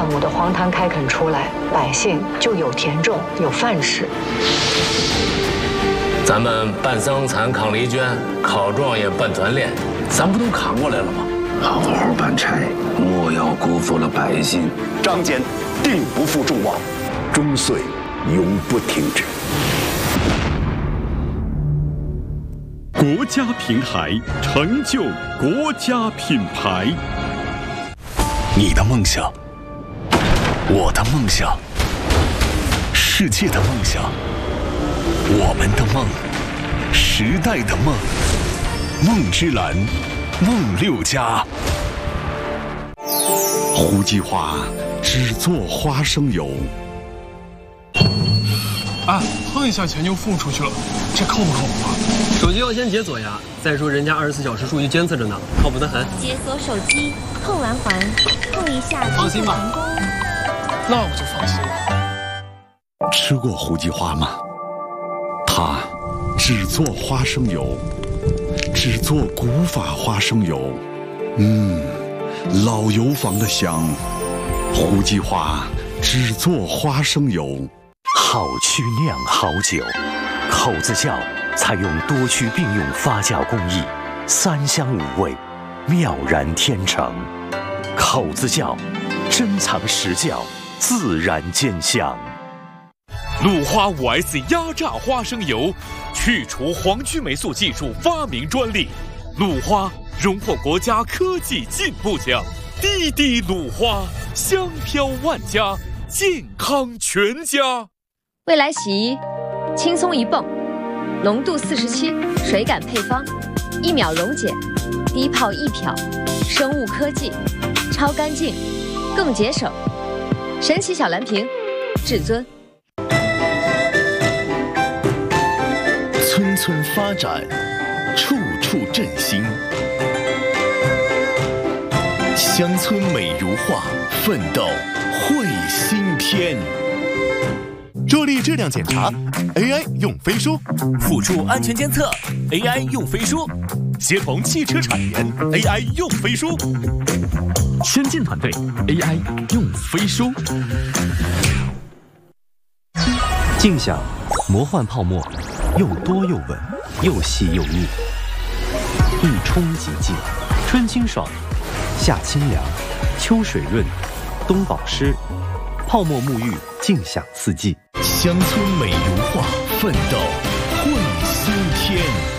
万亩的荒滩开垦出来，百姓就有田种，有饭吃。 咱们办生产扛礼卷，考状元办团练，咱不都扛过来了吗？ 好好办差，莫要辜负了百姓。 张坚定不负众望， 终岁永不停止。 国家平台成就国家品牌。 你的梦想，我的梦想，世界的梦想，我们的梦，时代的梦，梦之蓝，梦六家。胡姬花只做花生油。 啊，碰一下钱就付出去了，这靠不靠谱啊？ 手机要先解锁呀，再说人家24小时数据监测着呢，靠谱得很。 解锁手机，碰完环，碰一下， 放心吧。那我就放心了。 吃过胡姬花吗？它只做花生油，只做古法花生油。老油坊的香。胡姬花只做花生油。 好曲酿好酒，口子窖采用多区并用发酵工艺，3香5味，妙然天成。口子窖珍藏实窖，自然兼香。 鲁花5S 压榨花生油，去除黄曲霉素技术发明专利。鲁花荣获国家科技进步奖。滴滴鲁花，香飘万家，健康全家。 未来洗衣，轻松一泵，浓度47，水感配方，1秒溶解，低泡易漂，生物科技，超干净，更节省。神奇小蓝瓶，至尊。 村村发展，处处振兴。乡村美如画，奋斗绘新篇。 助力质量检查 ，AI 用飞书； 辅助安全监测 ，AI 用飞书； 协同汽车产研 ，AI 用飞书； 先进团队 AI 用飞书。 静享魔幻泡沫，又多又稳，又细又腻，一冲即净，春清爽，夏清凉，秋水润，冬保湿，泡沫沐浴，静享四季。 乡村美如画，奋斗绘新篇。